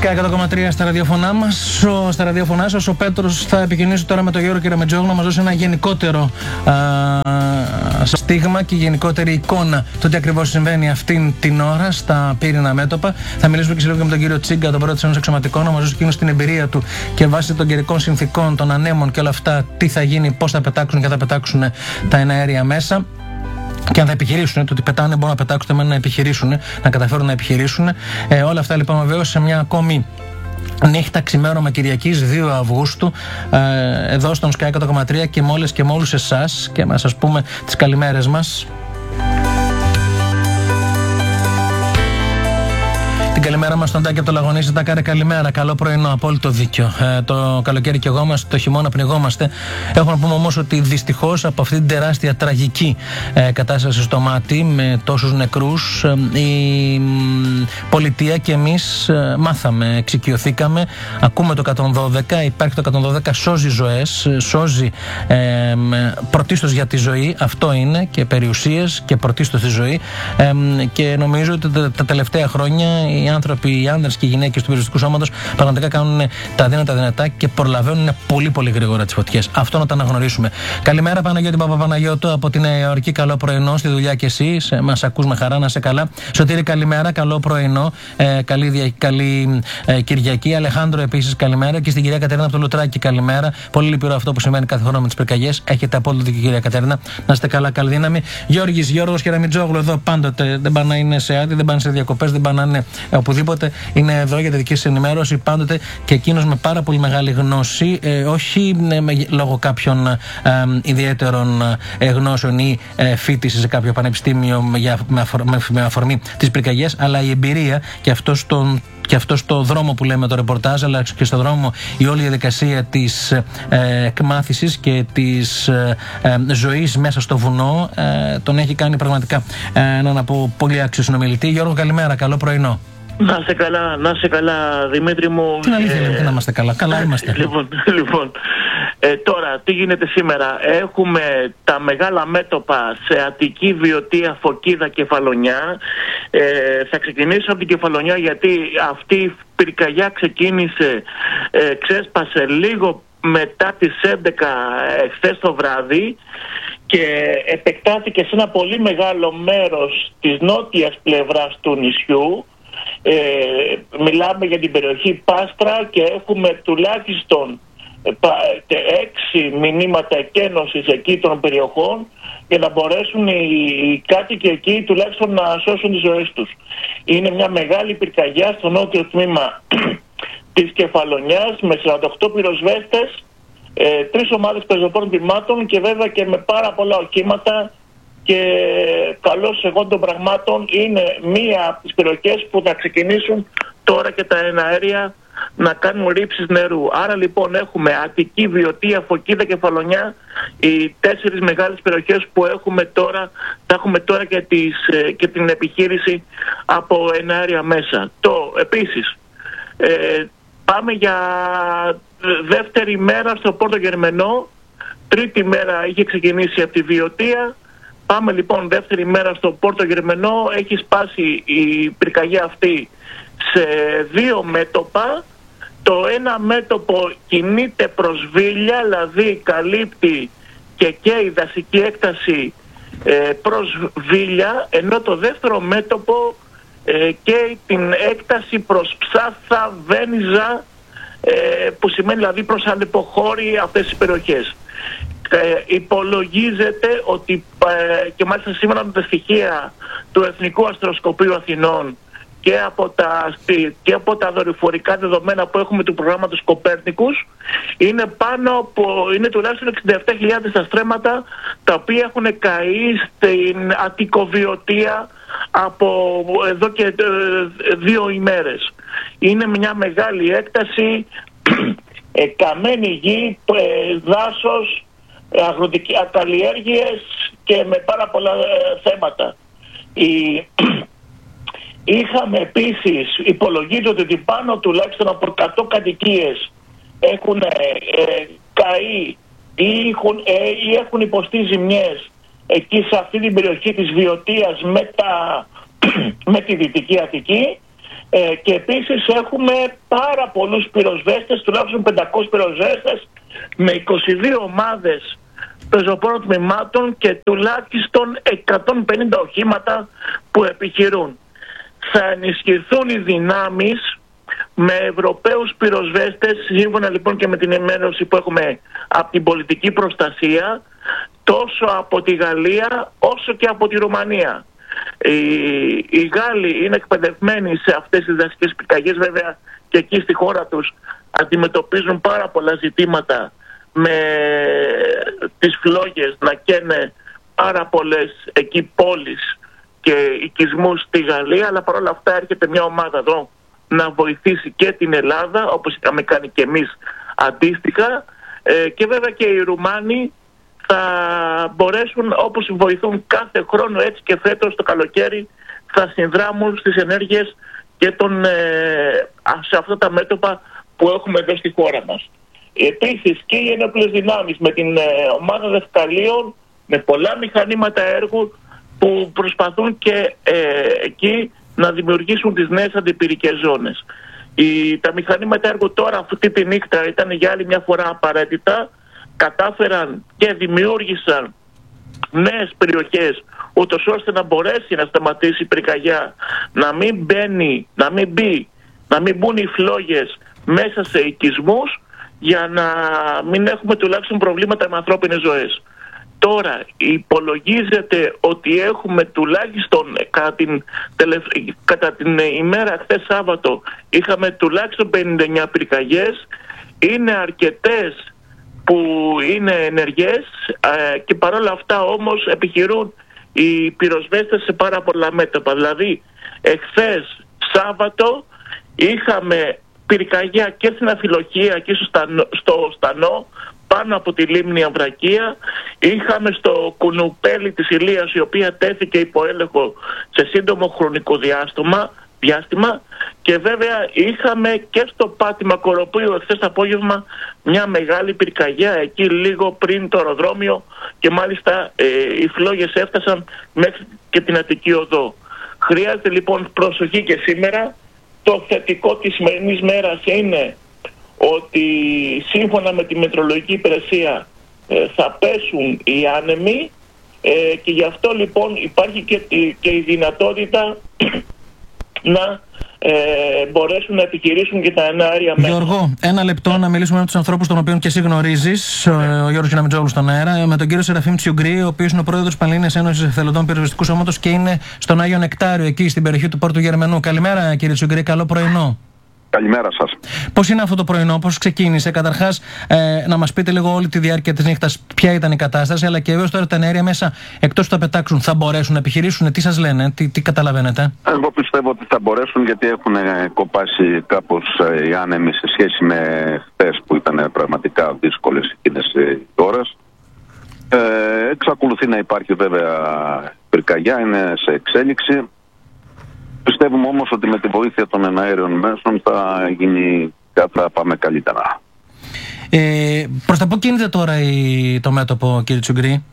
Sky 100,3 στα ραδιοφωνά μας. Στα ραδιοφωνά σας ο Πέτρος θα επικοινωνήσει τώρα με τον Γιώργο Κεραμετζόγλου να μας δώσει ένα γενικότερο στίγμα και γενικότερη εικόνα του τι ακριβώς συμβαίνει αυτήν την ώρα στα πύρινα μέτωπα. Θα μιλήσουμε και σε λίγο και με τον κύριο Τσίγκα, τον πρώτο της Ένωσης Αξιωματικών, να μας δώσει εκείνος την εμπειρία του και βάσει των καιρικών συνθήκων, των ανέμων και όλα αυτά, τι θα γίνει, πώς θα πετάξουν και θα πετάξουν τα εναέρια μέσα. Και αν θα επιχειρήσουν, το ότι πετάνε μπορούν να πετάξουν, μένουν να επιχειρήσουν, να καταφέρουν να επιχειρήσουν. Όλα αυτά λοιπόν βεβαίως σε μια ακόμη νύχτα ξημέρωμα Κυριακής 2 Αυγούστου εδώ στον Sky 100,3 και με όλες και με όλους εσάς και να σας πούμε τις καλημέρες μας. Την καλημέρα μας στον Τάκη από το Λαγωνίσι. Τάκαρε, καλημέρα, καλό πρωινό, απόλυτο δίκιο. Το καλοκαίρι κι εγώ μας, το χειμώνα πνιγόμαστε. Έχω να πούμε όμως ότι δυστυχώς από αυτή την τεράστια τραγική κατάσταση στο μάτι με τόσους νεκρούς, η πολιτεία και εμείς μάθαμε, εξοικειωθήκαμε, ακούμε το 112, υπάρχει το 112, σώζει ζωές, σώζει πρωτίστως για τη ζωή, αυτό είναι, και περιουσίες και πρωτίστως τη ζωή, και νομίζω ότι τα τελευταία χρόνια οι άνθρωποι, οι άνδρες και οι γυναίκες του περιοριστικού σώματος πραγματικά κάνουν τα δύνατα δυνατά και προλαβαίνουν πολύ πολύ γρήγορα τις φωτιές. Αυτό να το αναγνωρίσουμε. Καλημέρα Παναγιώτη Παπαπαναγιώτου από τη Νέα Υόρκη. Καλό πρωινό στη δουλειά και εσύ. Μας ακούς με χαρά, να είσαι καλά. Σωτήρη, καλημέρα, καλό πρωινό. Καλή Κυριακή. Αλεχάνδρο επίσης καλημέρα. Και στην κυρία Κατερίνα από το Λουτράκι καλημέρα. Πολύ λυπηρό αυτό που συμβαίνει κάθε χρόνο με τις πυρκαγιές. Έχετε απόλυτο δίκιο, κυρία Κατερίνα. Να είστε καλά, καλή δύναμη. Γιώργος Κεραμετζόγλου εδώ πάντοτε. Δεν πάνε να είναι σε άδεια, δεν πάνε σε διακοπές, δεν πάνε να είναι οπουδήποτε, είναι εδώ για τη δική σας ενημέρωση πάντοτε και εκείνος με πάρα πολύ μεγάλη γνώση, όχι λόγω κάποιων ιδιαίτερων γνώσεων ή φοιτηση σε κάποιο πανεπιστήμιο με αφορμή τις πυρκαγιές, αλλά η εμπειρία και αυτό στο δρόμο που λέμε το ρεπορτάζ, αλλά και στο δρόμο η όλη διαδικασία της εκμάθησης και της ζωής μέσα στο βουνό τον έχει κάνει πραγματικά έναν από πολύ άξιο συνομιλητή. Γιώργο, καλημέρα, καλό πρωινό. Να είσαι καλά, Δημήτρη μου. Την αλήθεια λέμε, να είμαστε καλά. Καλά είμαστε. Λοιπόν, τώρα τι γίνεται σήμερα. Έχουμε τα μεγάλα μέτωπα σε Αττική, Βιωτία, Φωκίδα, Κεφαλονιά. Θα ξεκινήσω από την Κεφαλονιά γιατί αυτή η πυρκαγιά ξεκίνησε, ξέσπασε λίγο μετά τις 11 χθες το βράδυ και επεκτάθηκε σε ένα πολύ μεγάλο μέρος της νότιας πλευράς του νησιού. Μιλάμε για την περιοχή Πάστρα και έχουμε τουλάχιστον 6 μηνύματα εκένωσης εκεί των περιοχών για να μπορέσουν οι κάτοικοι εκεί τουλάχιστον να σώσουν τις ζωές τους. Είναι μια μεγάλη πυρκαγιά στο νότιο τμήμα της Κεφαλονιάς με 48 πυροσβέστες, 3 ομάδες πεζοπόρων τμήματων και βέβαια και με πάρα πολλά οχήματα. Και καλώς εγώ των πραγμάτων είναι μία από τις περιοχές που θα ξεκινήσουν τώρα και τα εναέρια να κάνουν ρήψεις νερού. Άρα λοιπόν έχουμε Αττική, Βιωτία, Φωκίδα, Κεφαλονιά, οι 4 μεγάλες περιοχές που έχουμε τώρα, θα έχουμε τώρα και την επιχείρηση από εναέρια μέσα. Επίσης, πάμε για δεύτερη μέρα στο Πόρτο Γερμενό, τρίτη μέρα είχε ξεκινήσει από τη Βιωτία. Πάμε λοιπόν δεύτερη μέρα στο Πόρτο Γερμενό, έχει σπάσει η πυρκαγιά αυτή σε 2 μέτωπα. Το ένα μέτωπο κινείται προς Βίλια, δηλαδή καλύπτει και η δασική έκταση προς Βίλια, ενώ το δεύτερο μέτωπο και την έκταση προς Ψάθα, Βένιζα, που σημαίνει δηλαδή προς Αλεποχώρη αυτές τις περιοχές. Υπολογίζεται ότι και μάλιστα σήμερα με τα στοιχεία του Εθνικού Αστροσκοπείου Αθηνών και από τα δορυφορικά δεδομένα που έχουμε του προγράμματος Κοπέρνικους είναι τουλάχιστον 67.000 τα στρέμματα τα οποία έχουν καεί στην Αττικοβιωτία από εδώ και 2 ημέρες. Είναι μια μεγάλη έκταση, καμένη γη, δάσος, καλλιέργειες και με πάρα πολλά θέματα. Είχαμε επίσης, υπολογίζεται ότι πάνω τουλάχιστον από 100 κατοικίες έχουν καεί ή έχουν υποστεί ζημιές εκεί σε αυτή την περιοχή της Βιωτίας με τη Δυτική Αττική Και επίσης έχουμε πάρα πολλούς πυροσβέστες, τουλάχιστον 500 πυροσβέστες με 22 ομάδες πεζοπόρων τμήματων και τουλάχιστον 150 οχήματα που επιχειρούν. Θα ενισχυθούν οι δυνάμεις με Ευρωπαίους πυροσβέστες, σύμφωνα λοιπόν και με την ενημέρωση που έχουμε από την πολιτική προστασία, τόσο από τη Γαλλία όσο και από τη Ρουμανία. Οι Γάλλοι είναι εκπαιδευμένοι σε αυτές τις δασικές πυρκαγιές, βέβαια και εκεί στη χώρα τους αντιμετωπίζουν πάρα πολλά ζητήματα με τις φλόγες να καίνε πάρα πολλές εκεί πόλεις και οικισμούς στη Γαλλία, αλλά παρόλα αυτά έρχεται μια ομάδα εδώ να βοηθήσει και την Ελλάδα, όπως είχαμε κάνει και εμείς αντίστοιχα, και βέβαια και οι Ρουμάνοι θα μπορέσουν, όπως βοηθούν κάθε χρόνο, έτσι και φέτος το καλοκαίρι θα συνδράμουν στις ενέργειες και σε αυτά τα μέτωπα που έχουμε εδώ στη χώρα μας. Επίσης και οι ενόπλες δυνάμεις με την ομάδα δευκαλίων, με πολλά μηχανήματα έργου που προσπαθούν και εκεί να δημιουργήσουν τις νέες αντιπυρικές ζώνες. Τα μηχανήματα έργου τώρα αυτή τη νύχτα ήταν για άλλη μια φορά απαραίτητα. Κατάφεραν και δημιούργησαν νέες περιοχές ούτως ώστε να μπορέσει να σταματήσει η πυρκαγιά, να μην μπουν οι φλόγες μέσα σε οικισμούς, για να μην έχουμε τουλάχιστον προβλήματα με ανθρώπινες ζωές. Τώρα υπολογίζεται ότι έχουμε τουλάχιστον κατά την ημέρα χθες Σάββατο είχαμε τουλάχιστον 59 πυρκαγιές. Είναι αρκετές που είναι ενεργές και παρόλα αυτά όμως επιχειρούν οι πυροσβέστες σε πάρα πολλά μέτωπα. Δηλαδή εχθές Σάββατο είχαμε πυρκαγιά και στην Αφιλοχία και στο Στανό πάνω από τη λίμνη Αμβρακία. Είχαμε στο Κουνουπέλι της Ηλίας, η οποία τέθηκε υπό έλεγχο σε σύντομο χρονικό διάστημα, και βέβαια είχαμε και στο πάτημα Κοροπίου εχθές απόγευμα μια μεγάλη πυρκαγιά εκεί λίγο πριν το αεροδρόμιο, και μάλιστα οι φλόγες έφτασαν μέχρι και την Αττική Οδό. Χρειάζεται λοιπόν προσοχή και σήμερα. Το θετικό της σημερινής μέρας είναι ότι σύμφωνα με τη μετρολογική υπηρεσία θα πέσουν οι άνεμοι, και γι' αυτό λοιπόν υπάρχει και η δυνατότητα να μπορέσουν να επιχειρήσουν και τα εναέρια μέσα. Γιώργο, ένα λεπτό να μιλήσουμε με τους ανθρώπους των οποίων και εσύ γνωρίζεις. Ο Γιώργος Γιανναμιτζόγλου στον αέρα, με τον κύριο Σεραφείμ Τσιουγκρή, ο οποίος είναι ο πρόεδρος της Πανελλήνιας Ένωσης Εθελοντών Πυροσβεστικού Σώματος και είναι στον Άγιο Νεκτάριο, εκεί στην περιοχή του Πόρτου Γερμανού. Καλημέρα κύριε Τσιουγκρή, καλό πρωινό. Καλημέρα σας. Πώς είναι αυτό το πρωινό, πώς ξεκίνησε? Καταρχάς, να μας πείτε λίγο όλη τη διάρκεια της νύχτας ποια ήταν η κατάσταση, αλλά και βέβαια τώρα τα αέρια μέσα, εκτός που τα πετάξουν, θα μπορέσουν να επιχειρήσουν? Τι σας λένε, τι καταλαβαίνετε? Εγώ πιστεύω ότι θα μπορέσουν, γιατί έχουν κοπάσει κάπως οι άνεμοι σε σχέση με χθες που ήταν πραγματικά δύσκολες εκείνες οι ώρες. Εξακολουθεί να υπάρχει βέβαια πυρκαγιά, είναι σε εξέλιξη. Πιστεύουμε όμως ότι με τη βοήθεια των εναέριων μέσων θα πάμε καλύτερα. Προς τα πού κινείται τώρα το μέτωπο, κύριε Τσιουγκρή?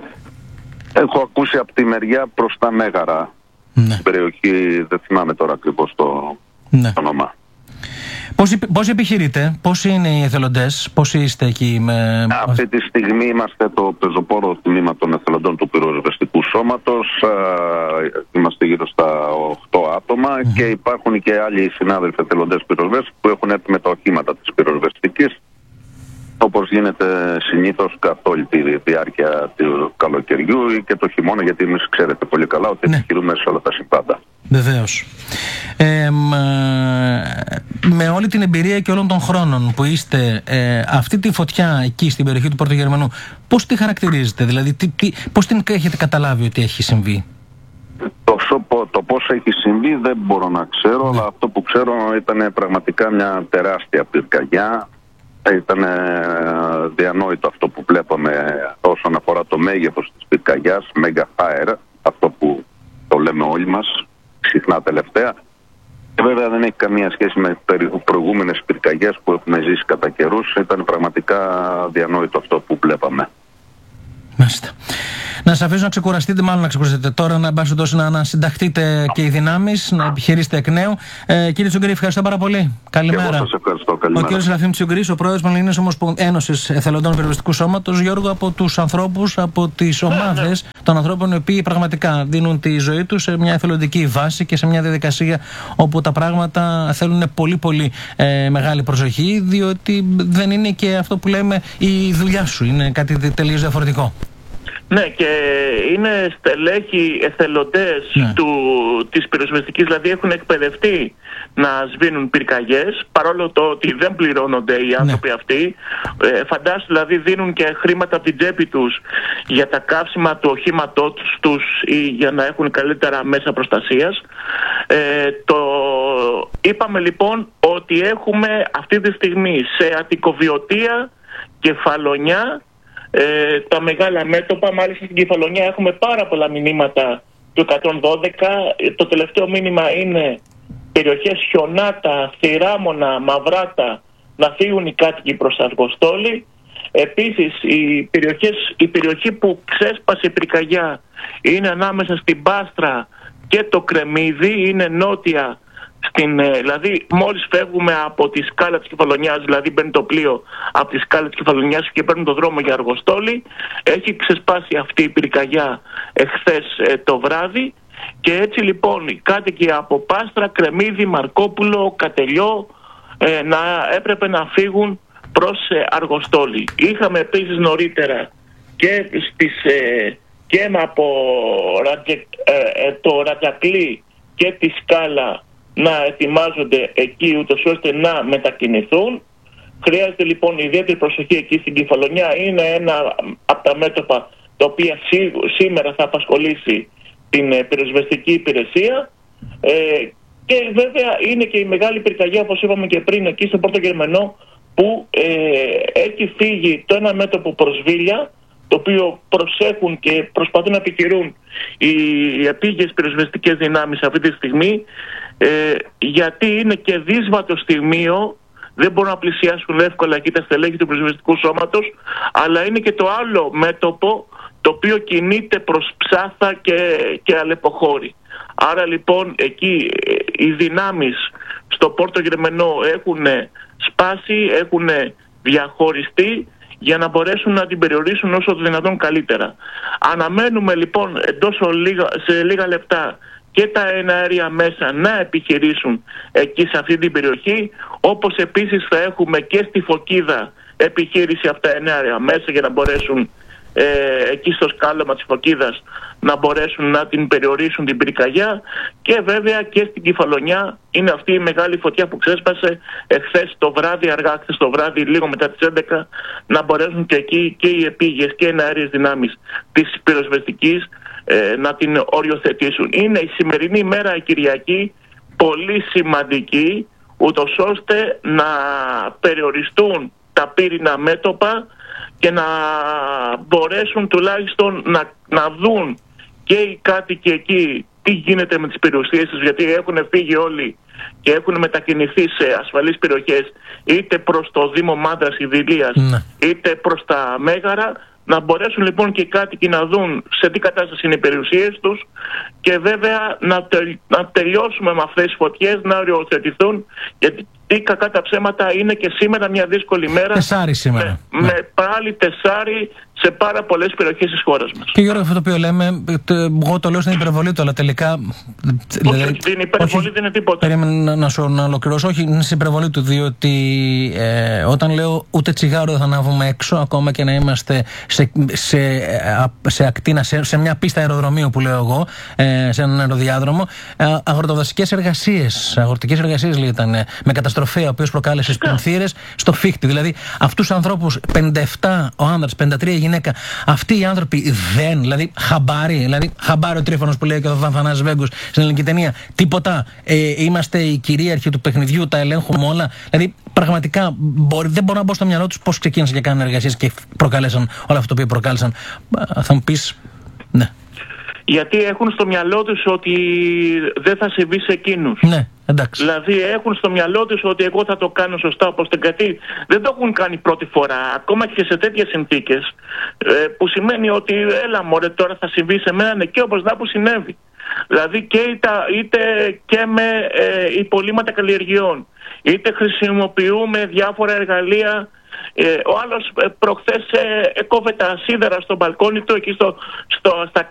Έχω ακούσει από τη μεριά προς τα Μέγαρα. Ναι. Στην περιοχή, δεν θυμάμαι τώρα ακριβώς το όνομα. Πώς επιχειρείτε, πόσοι είναι οι εθελοντές, πόσοι είστε εκεί? Αυτή τη στιγμή είμαστε το πεζοπόρο τμήμα των εθελοντών του πυροσβεστικού σώματος. Είμαστε γύρω στα 8 άτομα και υπάρχουν και άλλοι συνάδελφοι εθελοντές πυροσβέστες που έχουν έρθει με τα οχήματα της πυροσβεστικής, όπως γίνεται συνήθως καθ' όλη τη διάρκεια του καλοκαιριού και το χειμώνα, γιατί εμείς ξέρετε πολύ καλά ότι επιχειρούμε σε όλα τα συμβάντα. Βεβαίως. Με όλη την εμπειρία και όλων των χρόνων που είστε, αυτή τη φωτιά εκεί στην περιοχή του Πόρτου Γερμανού, πώς τη χαρακτηρίζετε? Δηλαδή πώς την έχετε καταλάβει ότι έχει συμβεί? Το πώς έχει συμβεί δεν μπορώ να ξέρω, αλλά αυτό που ξέρω ήταν πραγματικά μια τεράστια πυρκαγιά. Ήταν διανόητο αυτό που βλέπαμε όσον αφορά το μέγεθος της πυρκαγιάς, mega fire, αυτό που το λέμε όλοι μας συχνά τελευταία. Και βέβαια δεν έχει καμία σχέση με προηγούμενες πυρκαγιές που έχουμε ζήσει κατά καιρούς. Ήταν πραγματικά διανόητο αυτό που βλέπαμε. Μάλιστα. Να σας αφήσω να ξεκουραστείτε, μάλλον να ξεκουραστείτε τώρα, να συνταχτείτε και οι δυνάμεις, να επιχειρήσετε εκ νέου. Κύριε Τσιουγκρή, ευχαριστώ πάρα πολύ. Καλημέρα. Εγώ σας ευχαριστώ. Καλημέρα. Ο κύριος Σεραφείμ Τσιουγκρής, ο πρόεδρος Πανελληνίας Ένωσης Εθελοντών Πυροσβεστικού Σώματος. Γιώργο, από τους ανθρώπους, από τις ομάδες των ανθρώπων οι οποίοι πραγματικά δίνουν τη ζωή τους σε μια εθελοντική βάση και σε μια διαδικασία όπου τα πράγματα θέλουν πολύ πολύ μεγάλη προσοχή, διότι δεν είναι και αυτό που λέμε η δουλειά σου, είναι κάτι τελείως διαφορετικό. Ναι, και είναι στελέχοι εθελοντές της πυροσβεστικής, δηλαδή έχουν εκπαιδευτεί να σβήνουν πυρκαγιές, παρόλο το ότι δεν πληρώνονται οι άνθρωποι αυτοί. Φαντάσου, δηλαδή δίνουν και χρήματα από την τσέπη τους για τα καύσιμα του οχήματός τους ή για να έχουν καλύτερα μέσα προστασίας. Είπαμε λοιπόν ότι έχουμε αυτή τη στιγμή σε Αττικοβιωτία, Κεφαλονιά, τα μεγάλα μέτωπα. Μάλιστα στην Κεφαλονιά έχουμε πάρα πολλά μηνύματα του 112. Το τελευταίο μήνυμα είναι περιοχές Χιονάτα, Θηράμονα, Μαυράτα να φύγουν οι κάτοικοι προς Αργοστόλη. Επίσης η περιοχή που ξέσπασε η πυρκαγιά είναι ανάμεσα στην Πάστρα και το Κρεμμύδι, είναι νότια. Δηλαδή μόλις φεύγουμε από τη σκάλα της Κεφαλονιάς, δηλαδή μπαίνει το πλοίο από τη σκάλα της Κεφαλονιάς και παίρνουν το δρόμο για Αργοστόλη, έχει ξεσπάσει αυτή η πυρκαγιά εχθές το βράδυ, και έτσι λοιπόν οι κάτοικοι από Πάστρα, Κρεμμύδι, Μαρκόπουλο, Κατελιό έπρεπε να φύγουν προς Αργοστόλη. Είχαμε επίσης νωρίτερα και από το Ρατζακλή και τη Σκάλα να ετοιμάζονται εκεί ούτως ώστε να μετακινηθούν. Χρειάζεται λοιπόν ιδιαίτερη προσοχή εκεί στην Κεφαλονιά. Είναι ένα από τα μέτωπα τα οποία σήμερα θα απασχολήσει την πυροσβεστική υπηρεσία. Και βέβαια είναι και η μεγάλη πυρκαγιά, όπως είπαμε και πριν, εκεί στο Πόρτο Γερμενό, που έχει φύγει το ένα μέτωπο προς Βίλια, το οποίο προσέχουν και προσπαθούν να επιχειρούν οι επίγειες πυροσβεστικές δυνάμεις αυτή τη στιγμή, γιατί είναι και δύσβατο στιγμίο, δεν μπορούν να πλησιάσουν εύκολα εκεί τα στελέχη του πυροσβεστικού σώματος, αλλά είναι και το άλλο μέτωπο το οποίο κινείται προς Ψάθα και Αλεποχώρη. Άρα λοιπόν εκεί οι δυνάμεις στο Πόρτο Γερμενό έχουν σπάσει, έχουν διαχωριστεί για να μπορέσουν να την περιορίσουν όσο το δυνατόν καλύτερα. Αναμένουμε λοιπόν σε λίγα λεπτά και τα εναέρια μέσα να επιχειρήσουν εκεί σε αυτή την περιοχή, όπως επίσης θα έχουμε και στη Φωκίδα επιχείρηση από τα εναέρια μέσα για να μπορέσουν εκεί στο σκάλωμα της Φωκίδας να μπορέσουν να την περιορίσουν την πυρκαγιά, και βέβαια και στην Κεφαλονιά είναι αυτή η μεγάλη φωτιά που ξέσπασε εχθές το βράδυ, αργά χθες το βράδυ, λίγο μετά τις 11, να μπορέσουν και εκεί και οι επίγειες και οι εναέριες δυνάμεις της πυροσβεστικής να την οριοθετήσουν. Είναι η σημερινή μέρα, η Κυριακή, πολύ σημαντική, ούτως ώστε να περιοριστούν τα πύρινα μέτωπα και να μπορέσουν τουλάχιστον να δουν και οι κάτοικοι εκεί τι γίνεται με τις περιουσίες τους, γιατί έχουν φύγει όλοι και έχουν μετακινηθεί σε ασφαλείς περιοχές, είτε προς το Δήμο Μάντρας Ιδηλίας, είτε προς τα Μέγαρα. Να μπορέσουν λοιπόν και οι κάτοικοι να δουν σε τι κατάσταση είναι οι περιουσίες τους, και βέβαια να τελειώσουμε με αυτές τις φωτιές, να οριοθετηθούν, γιατί κακά τα ψέματα είναι και σήμερα μια δύσκολη μέρα. Τεσάρι σήμερα. Με πάλι τεσάρι σε πάρα πολλές περιοχές της χώρας μας. Και Γιώργο, αυτό το οποίο λέμε, εγώ το λέω στην υπερβολή του, αλλά τελικά. Όχι, την υπερβολή δεν είναι τίποτα. Περίμενα να ολοκληρώσω. Όχι, είναι στην υπερβολή του, διότι όταν λέω ούτε τσιγάρο δεν θα ανάβουμε έξω, ακόμα και να είμαστε σε ακτίνα, σε μια πίστα αεροδρομίου που λέω εγώ, σε έναν αεροδιάδρομο, αγροτοδασικές εργασίες. Αγροτικές εργασίες ήταν με καταστροφέα, ο οποίος προκάλεσε σπινθήρες στο Φίχτη. Δηλαδή, αυτούς τους ανθρώπους, 57 ο άνδρας, 53 η γυναίκα, αυτοί οι άνθρωποι δεν, δηλαδή χαμπάρι ο Τρίφωνος που λέει και ο Θανάσης Βέγκος στην ελληνική ταινία, τίποτα. Είμαστε οι κυρίαρχοι του παιχνιδιού, τα ελέγχουμε όλα. Δηλαδή, πραγματικά δεν μπορώ να μπω στο μυαλό τους πώς ξεκίνησαν και κάνουν εργασίες και προκάλεσαν όλα αυτά που προκάλεσαν. Θα μου πεις, ναι. Γιατί έχουν στο μυαλό τους ότι δεν θα συμβεί σε εκείνους. Ναι, Εντάξει. Δηλαδή έχουν στο μυαλό τους ότι εγώ θα το κάνω σωστά όπως την κατή. Δεν το έχουν κάνει πρώτη φορά, ακόμα και σε τέτοιες συνθήκες, που σημαίνει ότι έλα μωρέ τώρα θα συμβεί σε μένα και όπως να που συνέβη. Δηλαδή είτε και με υπολείμματα καλλιεργειών, είτε χρησιμοποιούμε διάφορα εργαλεία. Ο άλλος προχθές κόβε τα σίδερα στο μπαλκόνι του εκεί στα